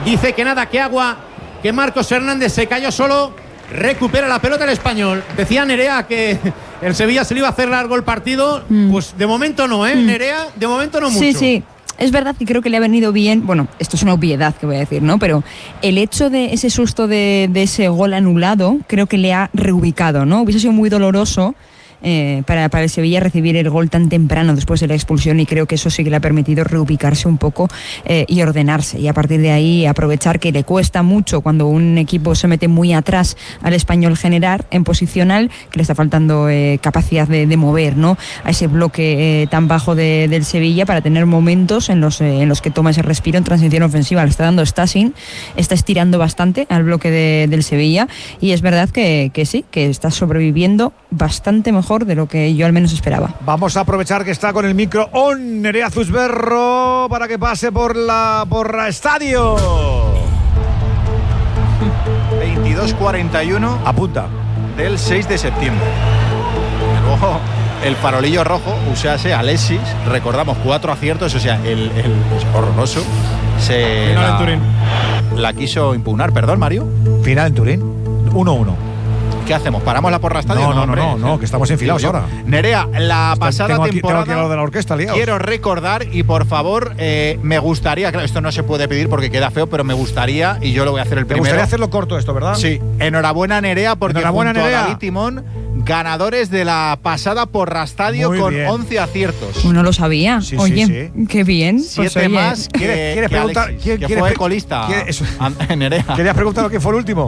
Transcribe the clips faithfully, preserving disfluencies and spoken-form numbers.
dice que nada, que agua, que Marcos Hernández se cayó solo. Recupera la pelota el Español. Decía Nerea que el Sevilla se le iba a hacer largo el partido. Mm. Pues de momento no, ¿eh? Mm. Nerea, de momento no mucho. Sí, sí. Es verdad que creo que le ha venido bien, bueno, esto es una obviedad que voy a decir, ¿no? Pero el hecho de ese susto de, de ese gol anulado, creo que le ha reubicado, ¿no? Hubiese sido muy doloroso Eh, para, para el Sevilla recibir el gol tan temprano después de la expulsión, y creo que eso sí que le ha permitido reubicarse un poco eh, y ordenarse, y a partir de ahí aprovechar que le cuesta mucho cuando un equipo se mete muy atrás al Español generar en posicional, que le está faltando eh, capacidad de, de mover, ¿no? A ese bloque eh, tan bajo de, del Sevilla, para tener momentos en los, eh, en los que toma ese respiro en transición ofensiva. Le está dando Stasin, está estirando bastante al bloque de, del Sevilla, y es verdad que, que sí, que está sobreviviendo bastante mejor de lo que yo al menos esperaba. Vamos a aprovechar que está con el micro on Nerea Zusberro para que pase por la porra estadio. veintidós cuarenta y uno Apunta. Del seis de septiembre. Luego el farolillo rojo, usase Alexis, recordamos cuatro aciertos, o sea, el, el es horroroso. Se Final la, en Turín. La quiso impugnar, perdón, Mario. Final en Turín, uno uno. ¿Qué hacemos? ¿Paramos la porra estadio? No, no, no, hombre, no, no, que estamos enfilados ahora. Nerea, la pasada tengo aquí, temporada tengo aquí lo de la orquesta, liados. Quiero recordar, y por favor, eh, me gustaría, claro, esto no se puede pedir porque queda feo, pero me gustaría, y yo lo voy a hacer el ¿Te primero. Me gustaría hacerlo corto esto, ¿verdad? Sí. Enhorabuena, Nerea, porque Enhorabuena, junto Nerea. a David Timón, ganadores de la pasada porra estadio Muy con bien. once aciertos. No lo sabía. Sí, Oye, sí, sí. qué bien. Siete pues, oye, más que, ¿Quieres- quieres que preguntar- Alexis, quién- que quieres fue pre- colista. quién- eso- An- Nerea. Querías preguntar quién fue el último.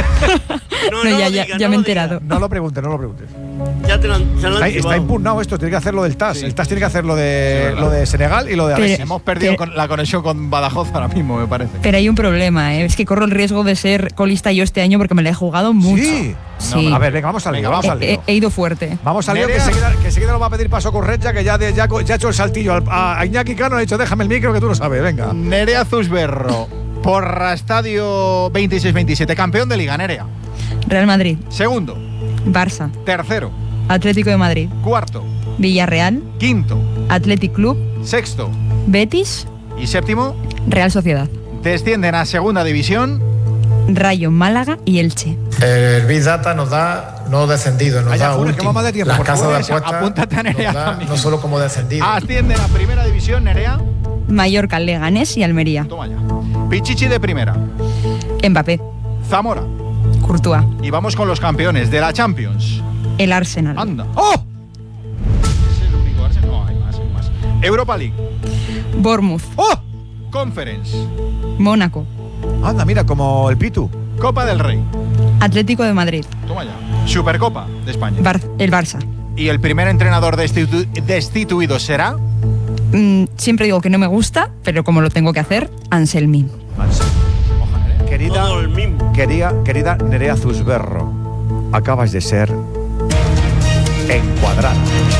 No, No, no ya, lo ya, diga, ya no me he lo enterado. No lo preguntes, no lo preguntes. diga. Ya te lo han, se lo han Está, está chivado. impugnado esto, tiene que hacer lo del T A S. Sí. El T A S tiene que hacer lo de, Sí, verdad. lo de Senegal y lo de Pero- Alexis. Hemos perdido Pero- con la conexión con Badajoz ahora mismo, me parece. Pero hay un problema, ¿eh? Es que corro el riesgo de ser colista yo este año porque me la he jugado mucho. Sí. Sí. A ver, venga, vamos al lío, Venga, vamos al he, lío. he- he ido fuerte. Vamos al lío, que Nerea. enseguida, que enseguida nos va a pedir paso Correcha, que ya, de, ya, ya ha hecho el saltillo. Al- A, a Iñaki Cano le ha dicho, déjame el micro que tú lo sabes, venga. Nerea Zusberro, porra estadio veintiséis veintisiete, campeón de Liga, Nerea. Real Madrid, Segundo, Barça, tercero, Atlético de Madrid, cuarto, Villarreal, quinto, Athletic Club, sexto Betis, y séptimo. Real Sociedad, Descienden a segunda división. Rayo, Málaga y Elche. El Big Data nos da no descendido, nos Vaya, da Funes, que último. vamos de tiempo, Las por casas favor. de apuestas Apúntate a Nerea nos da también. no solo como descendido. Ascienden a primera división, Nerea. Mallorca, Leganés y Almería. Toma ya. Pichichi de primera. Mbappé, Zamora. Courtois, Y vamos con los campeones de la Champions. el Arsenal, Anda. ¡Oh! ¿Es el único Arsenal? No, hay más, hay más. Europa League. Bournemouth, ¡Oh! Conference. Mónaco, Anda, mira, como el Pitu. Copa del Rey. Atlético de Madrid, Toma ya. Supercopa de España. Bar- el Barça. Y el primer entrenador destitu- destituido será. Mm, siempre digo que no me gusta, pero como lo tengo que hacer, Anselmi. Querida, Todo el mismo. querida, querida Nerea Zusberro, acabas de ser encuadrada.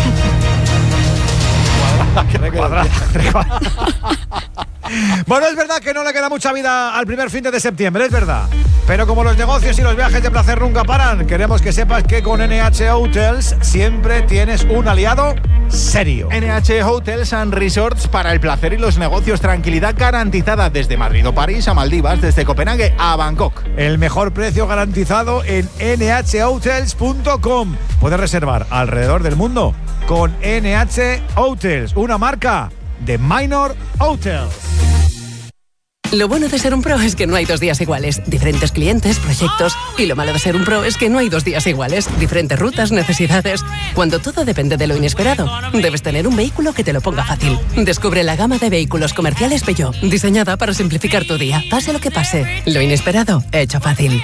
Recuadrada. Recuadrada. Bueno, es verdad que no le queda mucha vida al primer fin de septiembre, es verdad. Pero como los negocios y los viajes de placer nunca paran, queremos que sepas que con N H Hotels siempre tienes un aliado serio. N H Hotels and Resorts, para el placer y los negocios. Tranquilidad garantizada desde Madrid o París a Maldivas, desde Copenhague a Bangkok. El mejor precio garantizado en N H hotels punto com. Puedes reservar alrededor del mundo con N H Hotels, una marca de Minor Hotels. Lo bueno de ser un pro es que no hay dos días iguales. Diferentes clientes, proyectos. Y lo malo de ser un pro es que no hay dos días iguales. Diferentes rutas, necesidades. Cuando todo depende de lo inesperado, debes tener un vehículo que te lo ponga fácil. Descubre la gama de vehículos comerciales Peugeot, diseñada para simplificar tu día. Pase lo que pase, lo inesperado, hecho fácil.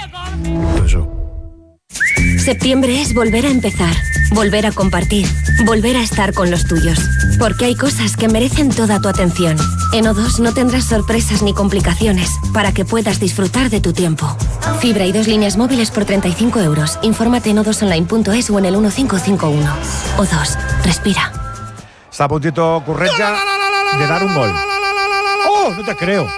Septiembre es volver a empezar, volver a compartir, volver a estar con los tuyos. Porque hay cosas que merecen toda tu atención. En O dos no tendrás sorpresas ni complicaciones para que puedas disfrutar de tu tiempo. Fibra y dos líneas móviles por treinta y cinco euros. Infórmate en o dos online punto es o en el uno cinco cinco uno. O dos, respira. Está a puntito Currecha de dar un gol. ¡Oh! No te creo.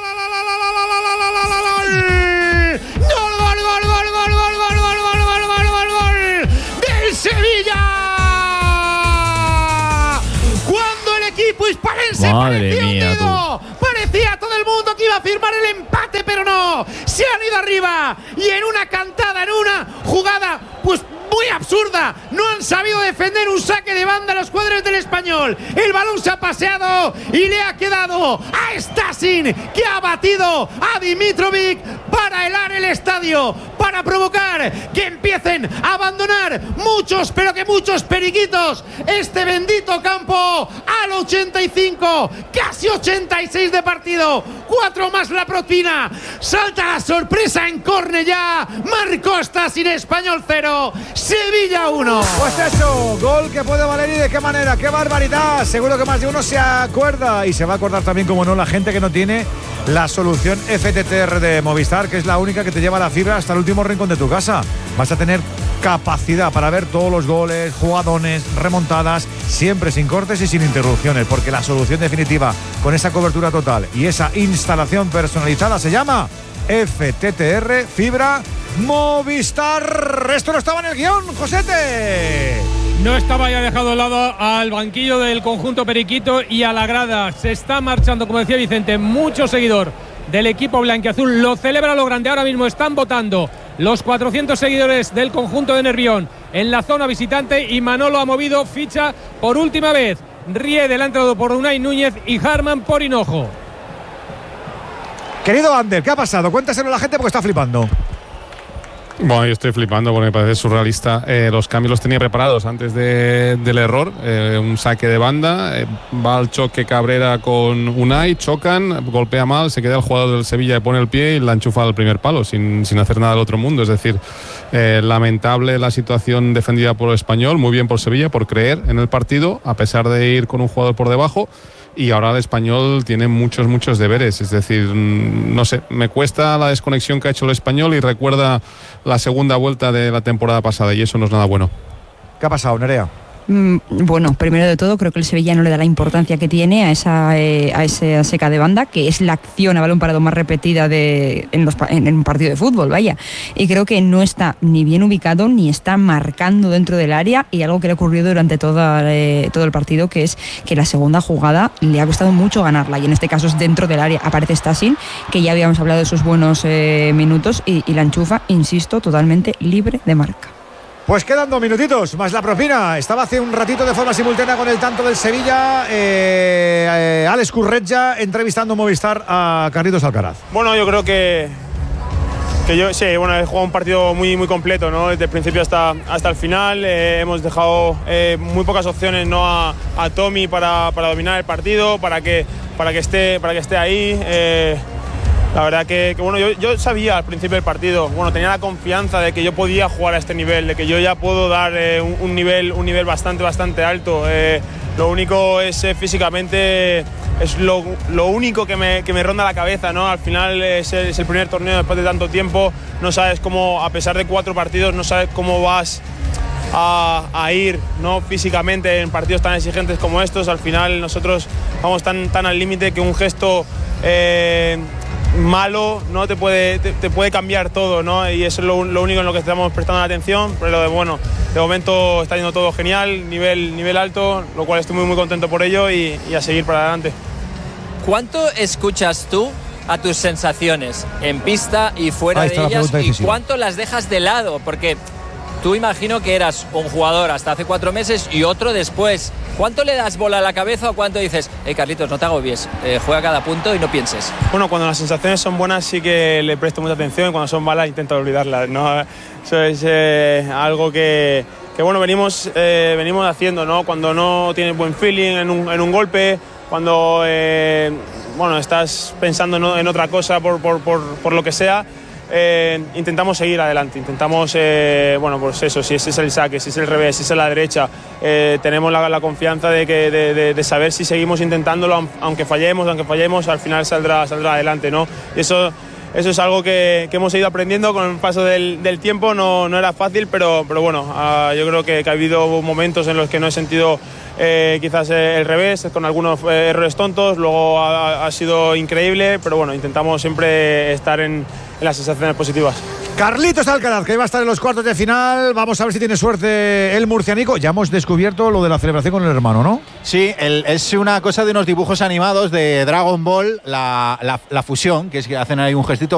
Sevilla. Cuando el equipo hispalense Madre parecía mía, hundido, parecía todo el mundo que iba iba a firmar el empate, pero no, se han ido arriba y en una cantada, en una jugada pues muy absurda, no han sabido defender un saque de banda a los cuadros del Español. El balón se ha paseado y le ha quedado a Stasin, que ha batido a Dimitrovic para helar el estadio, para provocar que empiecen a abandonar muchos, pero que muchos periquitos este bendito campo. Al ochenta y cinco, casi ochenta y seis de partido, cuatro más la propina, salta la sorpresa en córner ya, marcó Stasin, Español cero, Sevilla uno. Pues eso, gol que puede valer y de qué manera, qué barbaridad. Seguro que más de uno se acuerda y se va a acordar también, como no, la gente que no tiene la solución F T T R de Movistar, que es la única que te lleva la fibra hasta el último rincón de tu casa. Vas a tener capacidad para ver todos los goles, jugadones, remontadas, siempre sin cortes y sin interrupciones, porque la solución definitiva con esa cobertura total y esa instalación personalizada se llama F T T R Fibra Movistar. Esto no estaba en el guión, Josete. No estaba, ya dejado de lado al banquillo del conjunto periquito y a la grada. Se está marchando, como decía Vicente, mucho seguidor del equipo blanquiazul. Lo celebra lo grande. Ahora mismo están votando los cuatrocientos seguidores del conjunto de Nervión en la zona visitante y Manolo ha movido ficha por última vez. Riedel ha entrado por Unai Núñez y Harman por Hinojo. Querido Ander, ¿qué ha pasado? Cuéntaselo a la gente porque está flipando. Bueno, yo estoy flipando porque me parece surrealista. Eh, los cambios los tenía preparados antes de, del error. Eh, un saque de banda, eh, va al choque Cabrera con Unai, chocan, golpea mal, se queda el jugador del Sevilla y pone el pie y la enchufa al primer palo sin, sin hacer nada del otro mundo. Es decir, eh, lamentable la situación defendida por el Español, muy bien por Sevilla, por creer en el partido, a pesar de ir con un jugador por debajo. Y ahora el Español tiene muchos, muchos deberes. Es decir, no sé, me cuesta la desconexión que ha hecho el Español y recuerda la segunda vuelta de la temporada pasada y eso no es nada bueno. ¿Qué ha pasado, Nerea? Bueno, primero de todo, creo que el Sevilla no le da la importancia que tiene a esa, eh, a esa seca de banda, que es la acción a balón parado más repetida de, en, los, en, en un partido de fútbol, vaya. Y creo que no está ni bien ubicado, ni está marcando dentro del área, y algo que le ha ocurrido durante toda, eh, todo el partido, que es que la segunda jugada le ha costado mucho ganarla, y en este caso es dentro del área. Aparece Stasin, que ya habíamos hablado de sus buenos eh, minutos, y, y la enchufa, insisto, totalmente libre de marca. Pues quedan dos minutitos, más la propina. Estaba hace un ratito de forma simultánea con el tanto del Sevilla, eh, eh, Alex Curretja entrevistando Movistar a Carlitos Alcaraz. Bueno, yo creo que, que yo sí, bueno, he jugado un partido muy, muy completo, ¿no? Desde el principio hasta, hasta el final. Eh, hemos dejado eh, muy pocas opciones, ¿no? a, a Tommy para, para dominar el partido, para que, para que, esté, para que esté ahí. Eh, La verdad que, que bueno, yo, yo sabía al principio del partido, bueno, tenía la confianza de que yo podía jugar a este nivel, de que yo ya puedo dar eh, un, un, nivel, un nivel bastante, bastante alto. Eh, lo único es eh, físicamente, es lo, lo único que me, que me ronda la cabeza, ¿no? Al final es el, es el primer torneo después de tanto tiempo, no sabes cómo, a pesar de cuatro partidos, no sabes cómo vas a, a ir, ¿no? Físicamente en partidos tan exigentes como estos. Al final nosotros vamos tan, tan al límite que un gesto Eh, malo no te puede te, te puede cambiar todo, ¿no? Y eso es lo, lo único en lo que estamos prestando la atención. Pero lo de bueno, de momento está yendo todo genial, nivel nivel alto, lo cual estoy muy muy contento por ello y, y a seguir para adelante. ¿Cuánto escuchas tú a tus sensaciones en pista y fuera de ellas y cuánto las dejas de lado? Porque tú imagino que eras un jugador hasta hace cuatro meses y otro después. ¿Cuánto le das bola a la cabeza o cuánto dices, hey Carlitos, no te agobies, eh, juega cada punto y no pienses? Bueno, cuando las sensaciones son buenas sí que le presto mucha atención y cuando son malas intento olvidarlas, ¿no? Eso es eh, algo que, que bueno, venimos, eh, venimos haciendo, ¿no? Cuando no tienes buen feeling en un, en un golpe, cuando eh, bueno, estás pensando en, en otra cosa por, por, por, por lo que sea. Eh, intentamos seguir adelante, intentamos, eh, bueno, pues eso, si ese es el saque, si es el revés, si es la derecha, eh, tenemos la, la confianza de, que, de, de, de saber si seguimos intentándolo, aunque fallemos, aunque fallemos, al final saldrá, saldrá adelante, ¿no? Y eso, eso es algo que, que hemos ido aprendiendo con el paso del, del tiempo, no, no era fácil, pero, pero bueno, uh, yo creo que, que ha habido momentos en los que no he sentido eh, quizás el revés, con algunos eh, errores tontos, luego ha, ha sido increíble, pero bueno, intentamos siempre estar en en las sensaciones positivas. Carlitos Alcaraz, que iba a estar en los cuartos de final. Vamos a ver si tiene suerte el murcianico. Ya hemos descubierto lo de la celebración con el hermano, ¿no? Sí, el, es una cosa de unos dibujos animados de Dragon Ball, la, la, la fusión, que es que hacen ahí un gestito